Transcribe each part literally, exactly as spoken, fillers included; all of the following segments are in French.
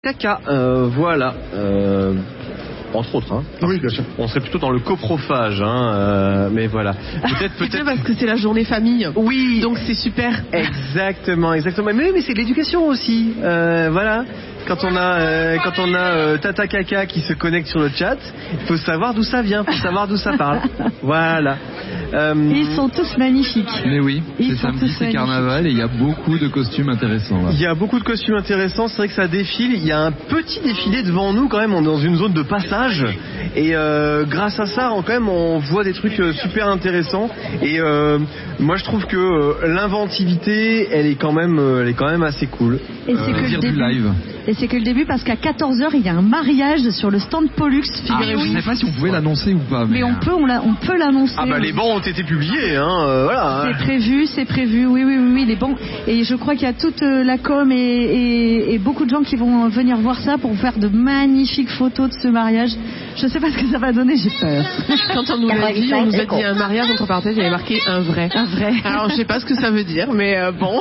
Caca, euh, voilà. Euh, entre autres, hein. Oui, bien sûr. On serait plutôt dans le coprophage, hein, euh, mais voilà. Peut-être, C'est peut-être. parce que c'est la journée famille. Oui. Donc c'est super. Exactement, exactement. Mais, mais c'est de l'éducation aussi. Euh, voilà. Quand on a, euh, quand on a euh, Tata Caca qui se connecte sur le chat, il faut savoir d'où ça vient, il faut savoir d'où ça parle. Voilà. Euh... Ils sont tous magnifiques. Mais oui, Ils c'est sont samedi, tous c'est magnifiques. carnaval et il y a beaucoup de costumes intéressants. Là. Il y a beaucoup de costumes intéressants, c'est vrai que ça défile. Il y a un petit défilé devant nous quand même, on est dans une zone de passage. Et euh, grâce à ça, on, quand même, on voit des trucs euh, super intéressants. Et euh, moi, je trouve que euh, l'inventivité, elle est quand même, euh, elle est quand même assez cool. Et c'est Euh, que le dire du début. live. Et c'est que le début parce qu'à quatorze heures il y a un mariage sur le stand Pollux. Ah, Figurez-vous. je sais pas si on pouvait l'annoncer ou pas. Mais on peut, on, l'a- on peut l'annoncer. Ah bah les bancs ont été publiés, hein, euh, voilà. C'est prévu, c'est prévu, oui, oui, oui, oui, les bancs. Et je crois qu'il y a toute euh, la com et, et, et beaucoup de gens qui vont venir voir ça pour faire de magnifiques photos de ce mariage. Je sais pas ce que ça va donner, j'ai peur. Quand on nous l'a dit, on nous a dit un mariage, entre parenthèses, il y avait marqué un vrai. Un vrai. Alors je sais pas ce que ça veut dire, mais euh, bon.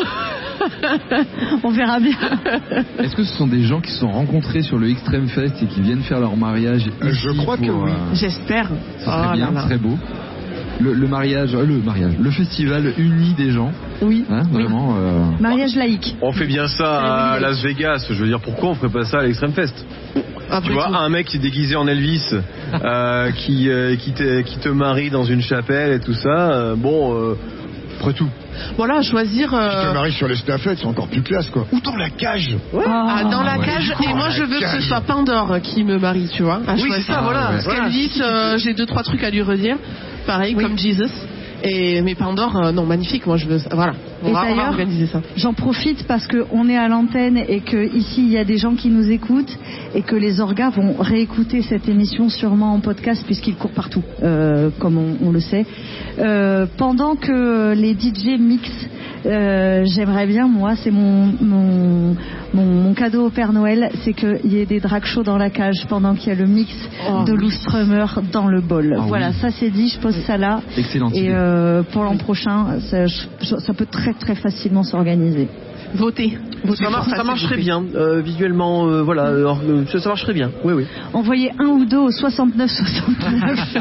On verra bien. Est-ce que ce sont des gens qui se sont rencontrés sur le Extreme Fest et qui viennent faire leur mariage ici Je crois que pour, oui. euh, J'espère. Ce serait Oh bien, là là. ce serait beau. Le, le mariage, euh, le mariage, le festival unit des gens. Oui. Hein, vraiment. euh, Mariage laïque. On fait bien ça à Las Vegas. Je veux dire, pourquoi on ferait pas ça à l'Extreme Fest? Après Tu vois, tout. un mec qui est déguisé en Elvis, euh, qui, euh, qui, te, qui te marie dans une chapelle et tout ça, euh, bon, euh, après tout. Voilà, à choisir. Si euh, tu te maries sur les staffettes, c'est encore plus classe, quoi. Ou dans la cage. Ah, dans la ouais. cage, Oh, et moi la je veux que cage. ce soit Pandore qui me marie, tu vois. à Oui, choisir. c'est ça, voilà. Parce Voilà. qu'Elvis, euh, j'ai deux trois trucs à lui redire, pareil Oui. comme Jesus. Et mais Pandore, euh, non, magnifique. Moi je veux, voilà. On Et va, on va d'ailleurs, organiser ça. J'en profite parce qu'on est à l'antenne et que ici il y a des gens qui nous écoutent et que les orgas vont réécouter cette émission sûrement en podcast puisqu'ils courent partout, euh, comme on, on le sait. Euh, pendant que les D J mixent, euh, j'aimerais bien, moi, c'est mon, mon, mon, mon cadeau au Père Noël, c'est qu'il y ait des drag shows dans la cage pendant qu'il y a le mix Oh, de oui. Lou Strummer dans le bol. Ah voilà, oui. ça c'est dit, je pose ça là. Excellente Et idée. euh, pour l'an prochain, ça, je- ça peut très très facilement s'organiser. Voter. Voter Ça, pour mar- ça s'il marcherait vous plaît. bien, euh, visuellement, euh, voilà, euh, euh, ça, ça marcherait bien, oui, oui. Envoyez un ou deux au soixante-neuf soixante-neuf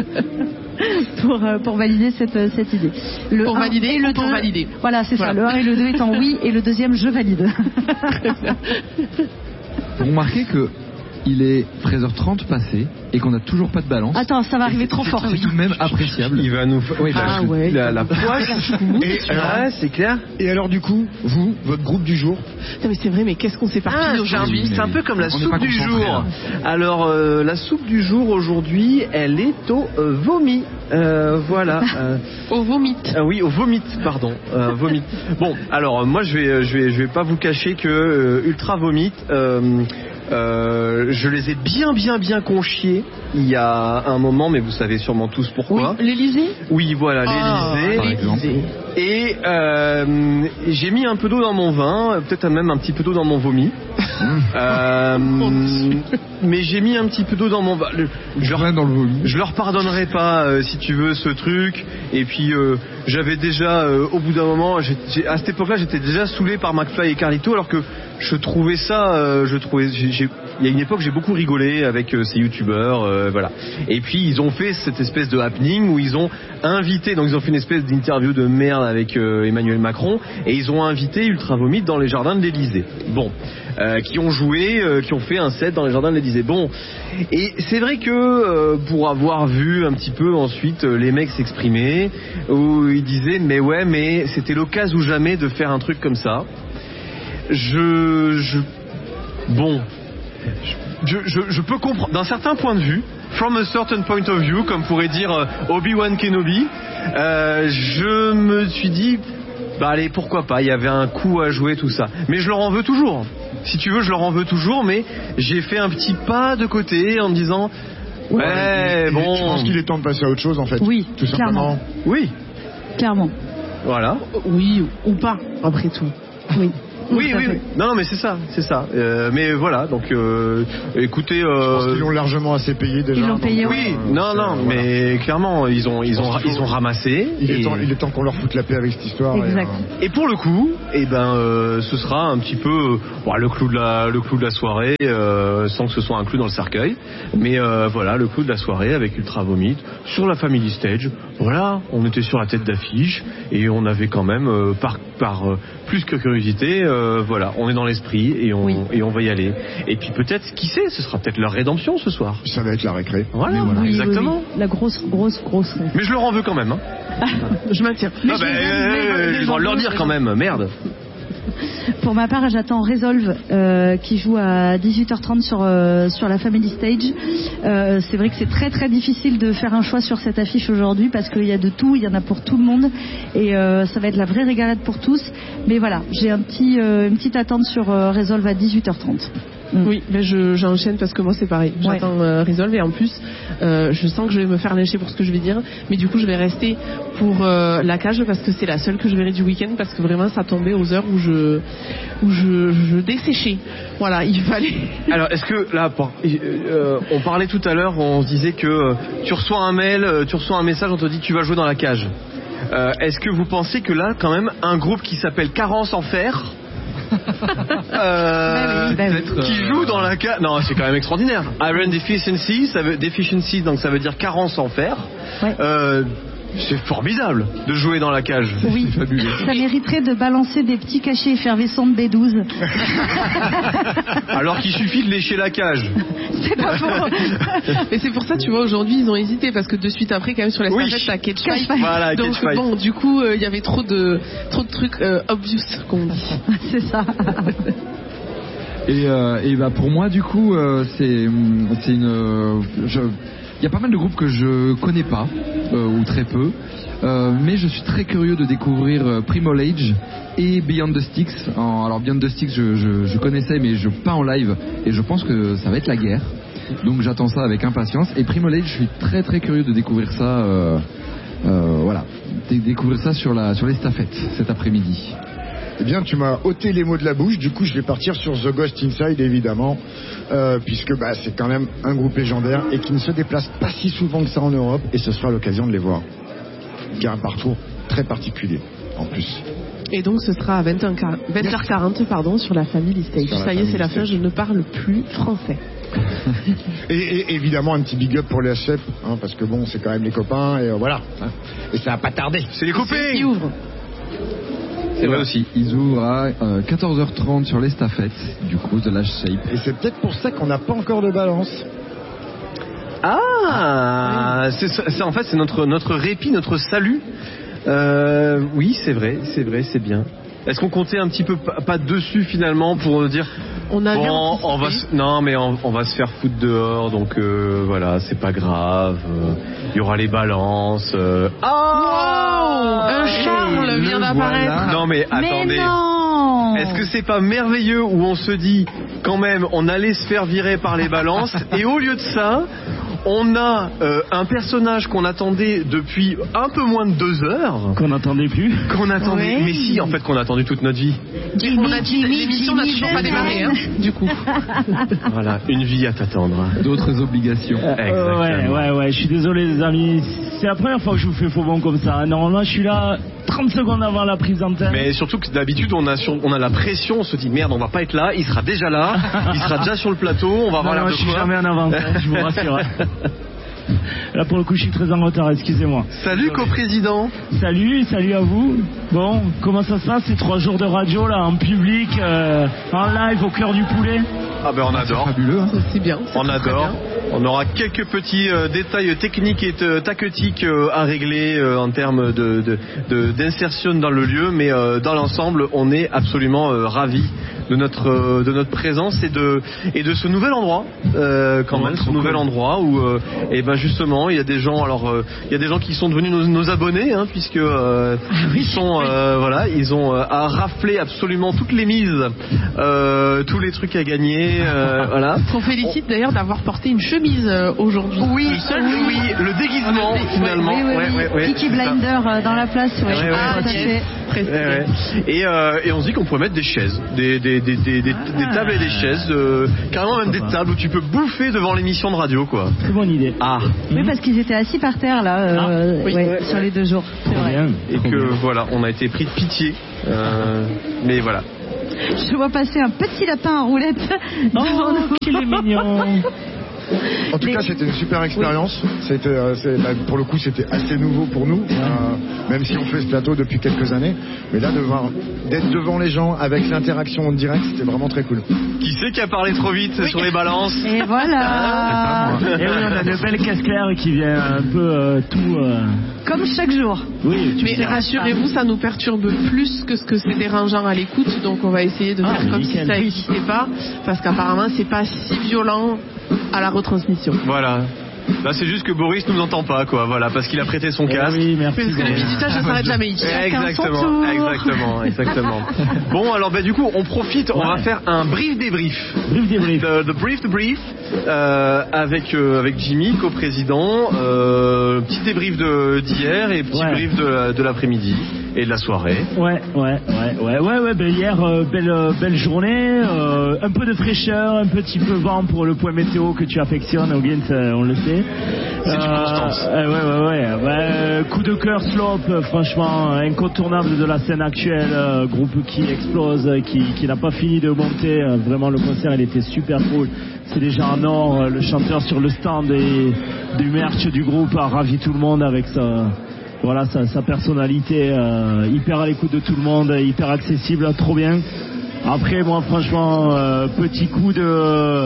pour, euh, pour valider cette, euh, cette idée. Le Pour un valider et le ou pour deux- valider. Voilà, c'est Voilà. ça. Le un et le deux étant oui et le deuxième je valide. Vous remarquez que il est treize heures trente passé et qu'on n'a toujours pas de balance. Attends, ça va arriver trop fort. C'est tout de même appréciable. Il va nous faire oui, Ah la, ouais. la, la poisse. Et alors, Ouais, c'est clair. et alors, du coup, vous, votre groupe du jour, Putain, mais c'est vrai, mais qu'est-ce qu'on s'est Ah, parti c'est un, aujourd'hui. mais c'est un oui. peu comme la On n'est soupe pas du concentré, jour. là. Alors, euh, la soupe du jour aujourd'hui, elle est au euh, vomi. Euh, voilà. Euh, Au vomit. ah oui, au vomit, pardon. Euh, vomit. Bon, alors, euh, moi, je vais, je vais, je vais pas vous cacher que euh, Ultra Vomit. Euh, euh, je les ai bien, bien, bien conchiés il y a un moment, mais vous savez sûrement tous Oui, pourquoi. l'Élysée. Oui, voilà, Ah, l'Élysée. par exemple. l'Élysée. Et euh, j'ai mis un peu d'eau dans mon vin, peut-être même un petit peu d'eau dans mon vomi. Euh, mais j'ai mis un petit peu d'eau dans mon vin. Le- Je leur, Rien dans le vomi. je leur pardonnerai pas, euh, si tu veux, ce truc. Et puis euh, j'avais déjà, euh, au bout d'un moment, j'ai- j'ai- à cette époque-là, j'étais déjà saoulé par McFly et Carlito, alors que je trouvais ça, euh, je trouvais, j'ai- j'ai- il y a une époque, j'ai beaucoup rigolé avec euh, ces youtubeurs, euh, voilà. Et puis ils ont fait cette espèce de happening où ils ont invité, donc ils ont fait une espèce d'interview de merde avec euh, Emmanuel Macron, et ils ont invité Ultra Vomit dans les jardins de l'Élysée. Bon, euh, qui ont joué, euh, qui ont fait un set dans les jardins de l'Élysée. Bon, et c'est vrai que euh, pour avoir vu un petit peu ensuite euh, les mecs s'exprimer, où ils disaient mais ouais, mais c'était l'occasion ou jamais de faire un truc comme ça. Je, je bon, je, je, je peux comprendre d'un certain point de vue, from a certain point of view, comme pourrait dire euh, Obi-Wan Kenobi. Euh, je me suis dit, bah allez, pourquoi pas, il y avait un coup à jouer, tout ça. Mais je leur en veux toujours. Si tu veux, je leur en veux toujours, mais j'ai fait un petit pas de côté en me disant, ouais, il- il- bon, je pense qu'il est temps de passer à autre chose, en fait. Oui, tout clairement. simplement. oui, Clairement. voilà. Oui, ou pas, après tout. Oui. Oui, oui, oui. Non, non, mais c'est ça, c'est ça. Euh, mais voilà, donc euh, écoutez. Euh... Je pense qu'ils l'ont largement assez payé déjà. Ils l'ont payé, oui. euh, non, non, euh, mais voilà. Clairement, ils ont, ils ont, ils ont ramassé. Il est, et... temps, il est temps qu'on leur foute la paix avec cette histoire. Exact. Et, euh... et pour le coup, eh ben, euh, ce sera un petit peu euh, bon, le clou de la, le clou de la soirée, euh, sans que ce soit inclus dans le cercueil. Mais euh, voilà, le clou de la soirée avec Ultra Vomit sur la Family Stage. Voilà, on était sur la tête d'affiche et on avait quand même euh, par, par euh, plus que curiosité, euh, voilà, on est dans l'esprit et on, oui. et on va y aller. Et puis peut-être, qui sait, ce sera peut-être leur rédemption ce soir. Ça va être la récré. Voilà, oui, exactement. Oui, oui. La grosse, grosse, grosse. Mais je leur en veux quand même. Hein. Je maintiens. Ah ben, euh, je dois leur dire quand même, merde. Pour ma part, j'attends Resolve euh, qui joue à dix-huit heures trente sur euh, sur la Family Stage. Euh, c'est vrai que c'est très très difficile de faire un choix sur cette affiche aujourd'hui parce qu'il y a de tout, il y en a pour tout le monde et euh, ça va être la vraie régalade pour tous. Mais voilà, j'ai un petit euh, une petite attente sur euh, Resolve à dix-huit heures trente. Mm. Oui, mais je, j'enchaîne parce que moi c'est pareil. J'attends ouais. euh, Resolve et en plus euh, je sens que je vais me faire lyncher pour ce que je vais dire, mais du coup je vais rester pour euh, la cage parce que c'est la seule que je verrai du week-end parce que vraiment ça tombait aux heures où je où je, je desséchais. Voilà, il fallait. Alors est-ce que là, euh, on parlait tout à l'heure, on se disait que euh, tu reçois un mail, euh, tu reçois un message, on te dit tu vas jouer dans la cage. Euh, est-ce que vous pensez que là, quand même, un groupe qui s'appelle Carence en fer Euh, bah oui, bah oui. qui joue dans la cage. Non, c'est quand même extraordinaire. Iron Deficiency, ça veut deficiency, donc ça veut dire carence en fer. Ouais. Euh, c'est formidable de jouer dans la cage. Oui, c'est fabuleux. Ça mériterait de balancer des petits cachets effervescents de B douze. Alors qu'il suffit de lécher la cage. C'est pas faux. Mais c'est pour ça, tu vois, aujourd'hui ils ont hésité parce que de suite après, quand même sur la oui. stafette, t'as Catch Fight. Voilà, donc Catch Fight. Bon, du coup, il euh, y avait trop de trop de trucs euh, obvious, comme on dit. C'est ça. Et, euh, et bah pour moi, du coup, euh, c'est c'est une. Euh, je, il y a pas mal de groupes que je connais pas euh, ou très peu, euh, mais je suis très curieux de découvrir euh, Primal Age et Beyond the Sticks. En, alors Beyond the Sticks, je, je, je connaissais, mais je pas en live, et je pense que ça va être la guerre. Donc j'attends ça avec impatience. Et Primal Age, je suis très très curieux de découvrir ça. Euh, euh, voilà, de découvrir ça sur la sur les stafettes cet après-midi. Eh bien, tu m'as ôté les mots de la bouche. Du coup, je vais partir sur The Ghost Inside, évidemment, euh, puisque bah, c'est quand même un groupe légendaire et qui ne se déplace pas si souvent que ça en Europe, et ce sera l'occasion de les voir. Qui a un parcours très particulier, en plus. Et donc, ce sera à vingt heures quarante, pardon, sur la Family Stage. Ça y est, c'est la fin. Je ne parle plus français. et, et évidemment, un petit big up pour les H F, hein, parce que bon, c'est quand même les copains, et euh, voilà. Et ça va pas tarder. C'est les copains qui ouvrent. C'est vrai aussi. Ils ouvrent à euh, quatorze heures trente sur les stafettes, du coup, de la Shape. Et c'est peut-être pour ça qu'on n'a pas encore de balance. Ah, c'est, c'est, en fait, c'est notre, notre répit, notre salut. Euh, oui, c'est vrai, c'est vrai, c'est bien. Est-ce qu'on comptait un petit peu pas, pas dessus finalement pour dire on a bon, on va se, non mais on, on va se faire foutre dehors, donc euh, voilà, c'est pas grave. Il euh, y aura les balances. Euh... Oh, wow, un charme vient d'apparaître. Voilà. Non mais attendez. Mais non. Est-ce que c'est pas merveilleux où on se dit quand même on allait se faire virer par les balances et au lieu de ça on a euh, un personnage qu'on attendait depuis un peu moins de deux heures. Qu'on n'attendait plus. Qu'on attendait. Oui. Mais si, en fait, qu'on a attendu toute notre vie. Jimmy, on a dit l'émission n'a toujours pas démarré, hein, du coup. Voilà, une vie à t'attendre. D'autres obligations. Euh, Exactement. Ouais, ouais, ouais. Je suis désolé, les amis. C'est la première fois que je vous fais faux bon comme ça. Normalement, je suis là trente secondes avant la prise d'antenne. Mais surtout que d'habitude, on a, sur, on a la pression. On se dit merde, on va pas être là. Il sera déjà là. Il sera déjà sur le plateau. On va avoir l'air de je suis quoi. jamais en avance, hein, je vous rassure. Là pour le coup je suis très en retard, excusez-moi. Salut coprésident. Salut, salut à vous. Bon, comment ça se passe ces trois jours de radio là, en public, euh, en live, au cœur du poulet? Ah ben on adore. C'est fabuleux. Hein. C'est bien. C'est on très, adore. très bien. On aura quelques petits euh, détails techniques et euh, tactiques euh, à régler euh, en termes de, de, de, d'insertion dans le lieu, mais euh, dans l'ensemble, on est absolument euh, ravis de notre euh, de notre présence et de et de ce nouvel endroit euh, quand même, ce nouvel endroit où euh, et ben justement il y a des gens alors euh, il y a des gens qui sont devenus nos, nos abonnés hein, puisque euh, ils sont euh, voilà ils ont euh, à rafler absolument toutes les mises, euh, tous les trucs à gagner. année, euh, voilà. Qu'on félicite d'ailleurs d'avoir porté une chemise euh, aujourd'hui. Oui, oui, oui, le déguisement finalement. Oui, oui, ouais, oui. ouais, ouais, Peaky Blinder euh, dans la place, ouais. Ouais, ouais, Ah, tout à fait. Ouais, ouais. Et, euh, et on se dit qu'on pourrait mettre des chaises, des, des, des, des, des, Ah. des tables et des chaises, euh, carrément même des tables où tu peux bouffer devant l'émission de radio, quoi. Très bonne idée. Ah. Oui, parce qu'ils étaient assis par terre là, euh, Ah, oui. ouais, Ouais, sur ouais. les deux jours. C'est Trop vrai. bien. Et Trop que bien. voilà, on a été pris de pitié. Euh, mais voilà. Je vois passer un petit lapin à roulette. devant Oh, nous. qu'il est mignon. En tout Les- cas, c'était une super expérience. C'était, euh, c'est- bah, pour le coup, c'était assez nouveau pour nous, euh, même si on fait ce plateau depuis quelques années. Mais là, de voir, d'être devant les gens avec l'interaction en direct, c'était vraiment très cool. Qui c'est qui a parlé trop vite sur les balances? Et voilà. Et oui, on a de belles caisse claires qui vient un peu euh, tout. euh, Comme chaque jour. Oui, tu Mais sais. rassurez-vous, ça nous perturbe plus que ce que c'est dérangeant à l'écoute, donc on va essayer de Ah, faire comme nickel. si ça n'existait pas, parce qu'apparemment c'est pas si violent à la retransmission. Voilà. Là, c'est juste que Boris nous entend pas, quoi. Voilà, parce qu'il a prêté son Eh casque. oui, merci. Parce que le Boris. visitage ne s'arrête jamais. Il chacun son Exactement, tour. exactement, exactement. Bon, alors bah du coup, on profite, on Ouais. va faire un brief débrief. Brief débrief. The, the brief the brief euh, avec euh, avec Jimmy, coprésident. Euh, petit débrief de d'hier et petit Ouais. brief de, de l'après-midi et de la soirée. Ouais, ouais, ouais, ouais, ouais, ouais. Ben hier, euh, belle, euh, belle journée, euh, un peu de fraîcheur, un petit peu vent pour le point météo que tu affectionnes, O'Gint, euh, on le sait. C'est du Constance. euh, ouais, ouais, ouais. Ben, coup de cœur, Slope, euh, franchement incontournable de la scène actuelle, euh, groupe qui explose, euh, qui, qui n'a pas fini de monter. euh, vraiment, le concert, il était super cool. C'est déjà en or. euh, le chanteur sur le stand et, du merch du groupe a ravi tout le monde avec sa. Voilà, sa, sa personnalité, euh, hyper à l'écoute de tout le monde, hyper accessible, trop bien. Après, moi, franchement, euh, petit coup de,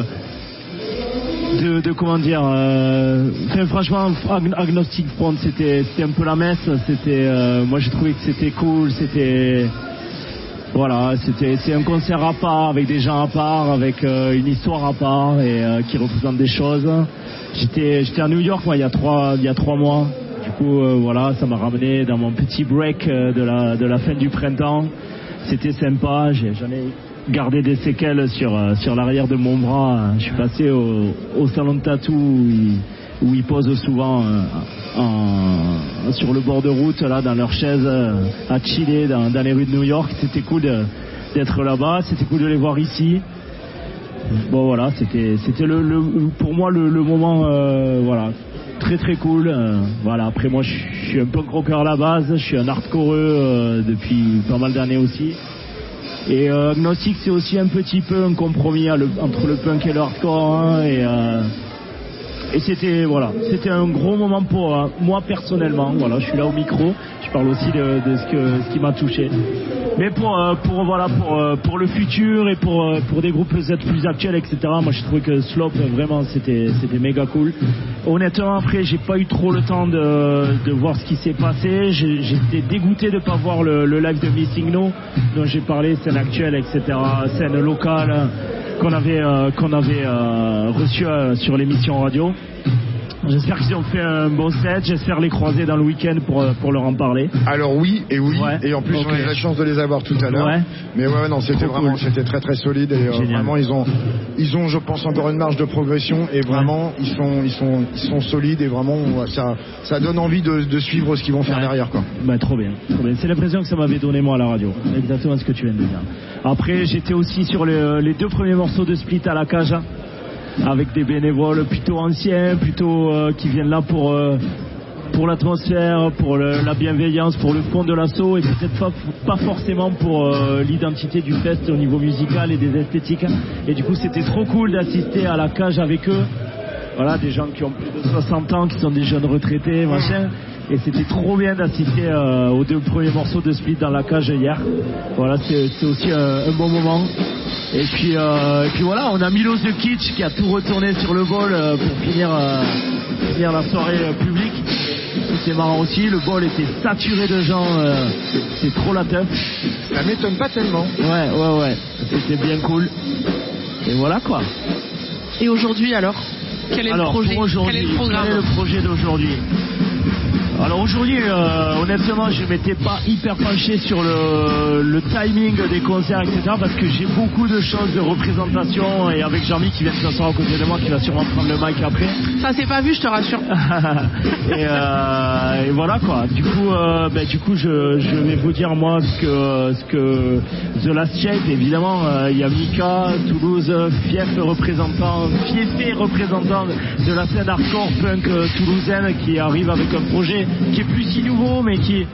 de, de comment dire, euh, enfin, franchement, Ag- Agnostic Front, c'était, c'était un peu la messe. C'était, euh, moi, j'ai trouvé que c'était cool, c'était, voilà, c'était, c'est un concert à part, avec des gens à part, avec euh, une histoire à part et euh, qui représente des choses. J'étais, j'étais à New York, moi, il y a trois, il y a trois mois. Du coup, euh, voilà, ça m'a ramené dans mon petit break euh, de la de la fin du printemps. C'était sympa. J'ai, j'en ai gardé des séquelles sur euh, sur l'arrière de mon bras. Je suis passé au, au salon de tatou où ils, où ils posent souvent euh, en, sur le bord de route, là, dans leur chaise, euh, à chiller dans, dans les rues de New York. C'était cool de, d'être là-bas. C'était cool de les voir ici. Bon, voilà, c'était c'était le, le pour moi le, le moment, euh, voilà. Très très cool. Euh, voilà. Après moi, je je suis un punk rocker à la base. Je suis un hardcore euh, depuis pas mal d'années aussi. Et euh, Agnostic, c'est aussi un petit peu un compromis à le- entre le punk et le hardcore. Hein, et euh, et c'était voilà, c'était un gros moment pour euh, moi personnellement. Voilà, je suis là au micro. Je parle aussi de, de ce que ce qui m'a touché. Mais pour euh, pour voilà pour euh, pour le futur et pour euh, pour des groupes peut-être plus actuels, et cetera. Moi, je trouvais que Slope vraiment c'était c'était méga cool. Honnêtement, après, j'ai pas eu trop le temps de de voir ce qui s'est passé. J'ai- J'étais dégoûté de pas voir le, le live de Missing No dont j'ai parlé, scène actuelle, et cetera. Scène locale qu'on avait euh, qu'on avait euh, reçu euh, sur l'émission radio. J'espère qu'ils ont fait un bon set. J'espère les croiser dans le week-end pour euh, pour leur en parler. Alors oui et oui, Ouais. et en plus Ok. on a eu la chance de les avoir tout à l'heure. Ouais. Mais ouais, non, c'était Trop vraiment, cool. c'était très très solide et euh, Génial. vraiment ils ont, ils ont, je pense encore une marge de progression et vraiment ils sont, ils sont, ils sont solides et vraiment on- ça, ça donne envie de, de suivre ce qu'ils vont faire Ouais. derrière quoi. Bah, trop bien, trop bien. C'est l'impression que ça m'avait donné moi à la radio. Exactement ce que tu viens de dire. Après, j'étais aussi sur le- les deux premiers morceaux de Split à la cage, hein, avec des bénévoles plutôt anciens, plutôt euh, qui viennent là pour euh, pour l'atmosphère, pour le- la bienveillance, pour le fond de l'assaut et peut-être pas, pas forcément pour euh, l'identité du fest au niveau musical et des esthétiques. Et du coup, c'était trop cool d'assister à la cage avec eux. Voilà, des gens qui ont plus de soixante ans, qui sont des jeunes retraités, machin. Et c'était trop bien d'assister euh, aux deux premiers morceaux de Split dans la cage hier. Voilà, c'est c'est aussi un, un bon moment. Et puis, euh, et puis voilà, on a Milos de Kitsch qui a tout retourné sur le bol euh, pour finir, euh, finir la soirée euh, publique. C'était marrant aussi, le bol était saturé de gens, euh, c'est c'est trop la teuf. Ça m'étonne pas tellement. Ouais, ouais, ouais, c'était bien cool. Et voilà quoi. Et aujourd'hui alors, quel est Alors, le projet? pour aujourd'hui, Quel est le programme? quel est le projet d'aujourd'hui? Alors aujourd'hui, euh, honnêtement, je m'étais pas hyper penché sur le, le timing des concerts, et cetera. Parce que j'ai beaucoup de choses de représentation et avec Jean-Mi qui vient de s'asseoir à côté de moi, qui va sûrement prendre le mic après. Ça s'est pas vu, je te rassure. et, euh, et voilà quoi. Du coup, euh, ben, du coup, je, je vais vous dire moi ce que, ce que The Last Shape. Évidemment, il euh, y a Mika, Toulouse, fief représentant, fiefé représentant de la scène hardcore punk euh, toulousaine qui arrive avec un projet qui est plus si nouveau, mais qui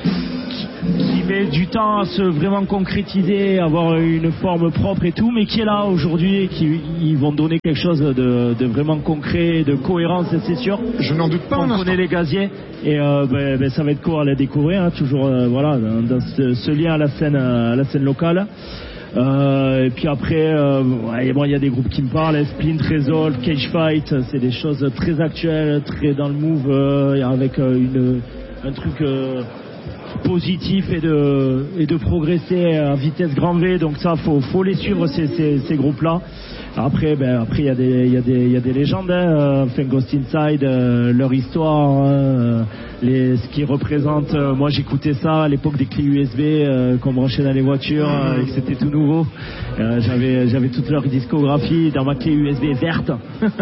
qui met du temps à se vraiment concrétiser, avoir une forme propre et tout, mais qui est là aujourd'hui et qui ils vont donner quelque chose de, de vraiment concret, de cohérence, c'est sûr. Je n'en doute pas. On connaît les gaziers et euh, ben, ben, ça va être cool à les découvrir, hein, toujours euh, voilà dans, dans ce, ce lien à la scène, à la scène locale. Euh, et puis après, euh, ouais, bon, il y a des groupes qui me parlent, Splint, Resolve, Cage Fight, c'est des choses très actuelles, très dans le move, euh, avec euh, une, un truc euh, positif et de, et de progresser à vitesse grand V. Donc ça, faut, faut les suivre ces, ces, ces groupes-là. Après, ben après il y a des, il y a des, il y a des légendes. Hein. Enfin, Ghost Inside, euh, leur histoire, hein, les, ce qu'ils représentent. Euh, moi, j'écoutais ça à l'époque des clés U S B euh, qu'on branchait dans les voitures euh, et que c'était tout nouveau. Euh, j'avais, j'avais toute leur discographie dans ma clé U S B verte.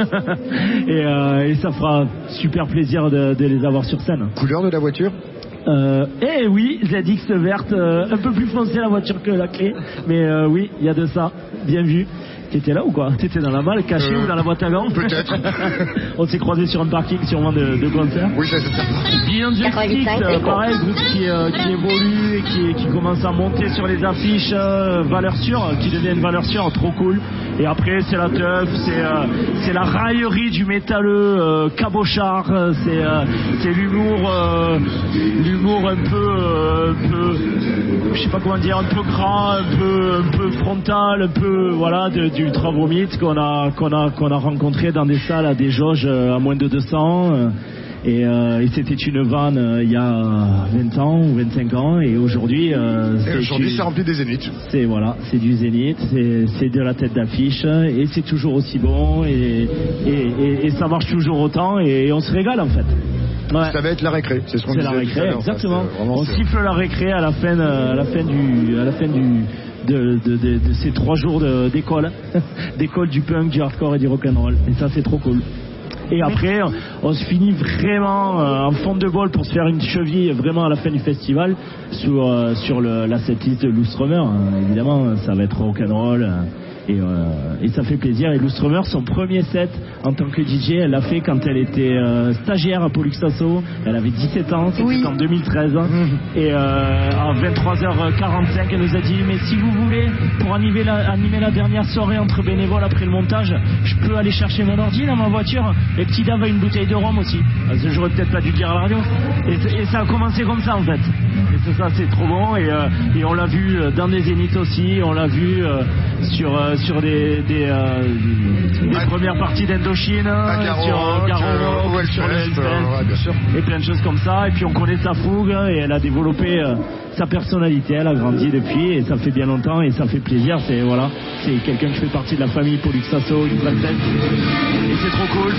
et, euh, et ça fera super plaisir de, de les avoir sur scène. Couleur de la voiture? Euh, eh oui, Z X verte, euh, un peu plus foncée la voiture que la clé, mais euh, oui, il y a de ça, bien vu. T'étais là ou quoi? T'étais dans la malle, caché euh, ou dans la boîte à gants? Peut-être. On s'est croisés sur un parking sûrement de, de concert. Oui, ça c'est ça. Beyond Justice, euh, pareil, groupe qui, euh, qui évolue et qui, qui commence à monter sur les affiches, euh, valeur sûre, qui devient une valeur sûre, trop cool. Et après, c'est la teuf, c'est, euh, c'est la raillerie du métalleux euh, cabochard, c'est, euh, c'est l'humour, euh, l'humour un peu, euh, un peu, je sais pas comment dire, un peu gras, un peu, un peu frontal, un peu, voilà, de, d'ultra vomite qu'on a, qu'on a, qu'on a rencontré dans des salles à des jauges à moins de deux cents. Euh, Et, euh, et c'était une vanne euh, il y a vingt ans ou vingt-cinq ans, et aujourd'hui euh, et aujourd'hui c'est rempli des zéniths. C'est voilà, c'est du zénith, c'est, c'est de la tête d'affiche, et c'est toujours aussi bon, et, et, et, et ça marche toujours autant, et, et on se régale en fait. Ouais. Ça va être la récré, c'est ce qu'on c'est disait. La récré, exactement. Enfin, vraiment, on c'est... siffle la récré à la fin, à la fin du, à la fin du, de, de, de, de ces trois jours de, d'école, d'école du punk, du hardcore et du rock'n'roll. Et ça, c'est trop cool. Et après, on se finit vraiment euh, en fond de bol pour se faire une cheville vraiment à la fin du festival sur, euh, sur le, la setlist de Lustremer. Hein. Évidemment, ça va être rock'n'roll. Euh, Et, euh, et ça fait plaisir. Et Lustremer, son premier set en tant que D J, elle l'a fait quand elle était euh, stagiaire à Pollux Asso. Elle avait dix-sept ans, c'était oui. en deux mille treize. Mmh. Et euh, à vingt-trois heures quarante-cinq, elle nous a dit: mais si vous voulez, pour animer la, animer la dernière soirée entre bénévoles après le montage, je peux aller chercher mon ordi dans ma voiture. Et petit Dave a une bouteille de rhum aussi. J'aurais peut-être pas dû le dire à la radio. Et, et ça a commencé comme ça en fait. Et c'est ça, c'est trop bon. Et, euh, et on l'a vu dans des zéniths aussi. On l'a vu euh, sur euh, sur des, des, euh, des ah, premières parties d'Indochine, Garo, sur euh, Garo, euh, sur le Hellfest, euh, ouais, bien sûr. et plein de choses comme ça. Et puis on connaît sa fougue, et elle a développé euh, sa personnalité, elle a grandi depuis, et ça fait bien longtemps, et ça fait plaisir. C'est voilà, c'est quelqu'un qui fait partie de la famille Pollux Asso, une vraie tête, et c'est trop cool.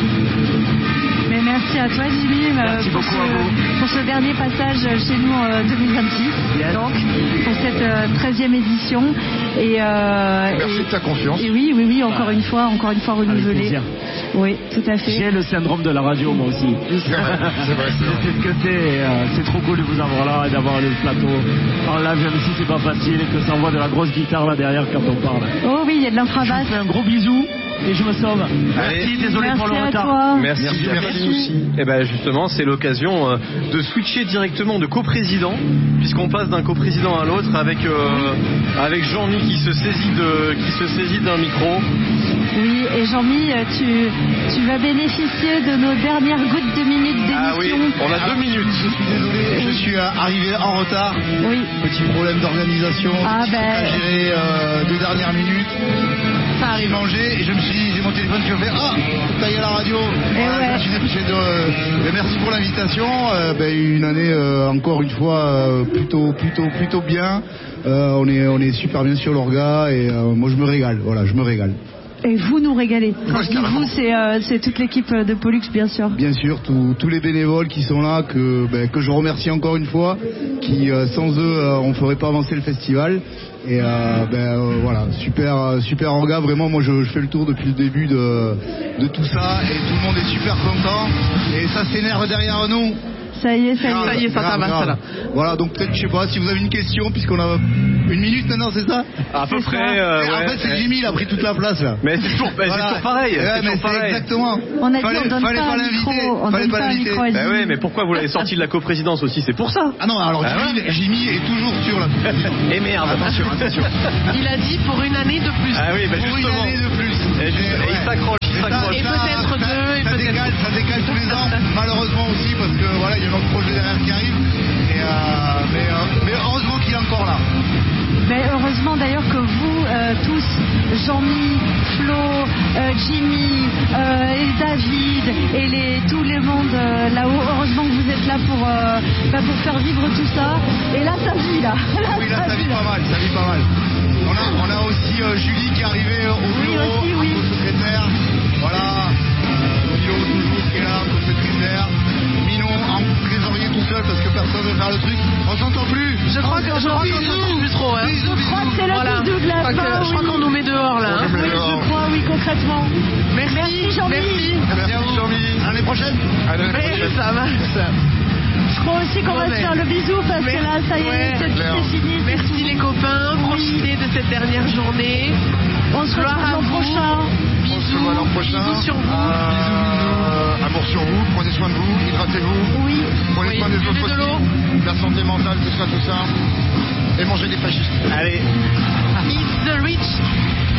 Mais merci à toi, Jimmy, merci pour, beaucoup ce, à vous. pour ce dernier passage chez nous en deux mille vingt-six, yes. Donc, pour cette euh, treizième édition. Et, euh, merci et, de ta confiance. Et oui, oui, oui, encore ah. une fois, encore une fois renouvelée. Oui, tout à fait. J'ai le syndrome de la radio, moi aussi. C'est vrai, c'est vrai. C'est, c'est ce que c'est, et, euh, c'est trop cool de vous avoir là et d'avoir le plateau en live, même si c'est pas facile, et que ça envoie de la grosse guitare là derrière quand on parle. Oh oui, il y a de l'infrabasse. Je vous fais un gros bisou. Et je me sauve. Allez. Merci, désolé merci pour le retard. Toi. Merci, merci, merci aussi. Et ben justement, c'est l'occasion euh, de switcher directement de coprésident, puisqu'on passe d'un coprésident à l'autre avec euh, avec Jean-Mi qui se saisit de qui se saisit d'un micro. Oui, et Jean-Mi, tu tu vas bénéficier de nos dernières gouttes de minutes d'émission. Ah oui, on a deux minutes. Je suis désolé, je suis arrivé en retard. Oui. Petit problème d'organisation. Ah ben. À gérer euh, deux dernières minutes. J'ai mangé et je me suis dit, j'ai mon téléphone qui me fait ah, faut tailler à la radio. Et voilà, ouais. Je me suis dépêché de. Euh, merci pour l'invitation. Euh, ben, une année euh, encore une fois euh, plutôt plutôt plutôt bien. Euh, on est on est super bien sur l'orga, et euh, moi je me régale. Voilà, je me régale. Et vous nous régalez. Quand Ouais, je dis carrément. vous, c'est euh, c'est toute l'équipe de Pollux, bien sûr. Bien sûr, tous tous les bénévoles qui sont là, que, ben, que je remercie encore une fois, qui euh, sans eux, euh, on ferait pas avancer le festival. Et euh, ben euh, voilà, super euh, super orga, vraiment. Moi, je, je fais le tour depuis le début de de tout ça, et tout le monde est super content. Et ça s'énerve derrière nous. Ça y est, ça y est. Ça y est, ça Grave, t'avance, grave. là. Voilà, donc peut-être, je sais pas, si vous avez une question, puisqu'on a une minute maintenant, c'est ça? À peu C'est près. ça. euh, Et en ouais, fait, c'est ouais. Jimmy, il a pris toute la place là. Mais c'est toujours, bah, Voilà. c'est toujours pareil. Ouais, c'est mais toujours c'est pareil. exactement. On a dit fallait, on donne fallait pas pas un l'inviter. micro, on Fallait donne pas pas un l'inviter. micro à Bah Jimmy. ouais, mais pourquoi vous l'avez sorti de la coprésidence aussi? C'est pour ça. Ah non, alors Ah Jimmy, Jimmy est toujours sur la. Et merde. Attention, attention. Il a dit pour une année de plus. Ah oui, bah Pour une justement. année de plus. Et juste- Et et il ouais. s'accroche, il Et ça- s'accroche. Et ça- peut-être ça- deux, et ça peut-être- décale, ça décale tous les ans, malheureusement aussi, parce que voilà, il y a notre projet derrière qui arrive. Et euh, mais, euh, mais heureusement qu'il est encore là. Mais heureusement d'ailleurs que vous euh, tous, Jean-Mi, Flo, euh, Jimmy, euh, et David et les, tout le monde euh, là-haut, heureusement que vous êtes là pour, euh, bah, pour faire vivre tout ça. Et là ça vit là. Là, Oui, là, ça vit pas mal, ça vit pas mal. On a, on a aussi euh, Julie qui est arrivée au Oui, bureau, aussi, oui. en co-secrétaire. Voilà. Milo toujours qui est là, co-secrétaire. Minon en trésorier tout seul parce que personne ne veut faire le truc. On s'entend plus. Je crois que je crois qu'on s'entend plus trop. Hein. Bisous, Je crois que c'est le Voilà. bisou de Je la crois que- fin. je crois oui. qu'on nous met dehors là. hein. nous met Oui, dehors. je crois, oui, concrètement. Merci, Merci, Jean-Mi. merci. Merci à vous, Jean-Mi. À l'année prochaine. À l'année Ouais, prochaine. ça marche. Je crois aussi qu'on Bon, va se mais- faire le bisou parce Mais- que là, ça y est, ouais, c'est c'est clair. c'est fini. c'est Merci tout. les copains, profitez de cette dernière journée. On se Gloire retrouve à l'an vous. prochain. On se revoit l'an prochain. Bisous sur vous. Euh, amour sur vous, prenez soin de vous, hydratez-vous. Oui. Prenez Oui, soin des buvez autres de l'eau. aussi. La santé mentale, tout ça, tout ça. Et mangez des fascistes. Allez. It's the rich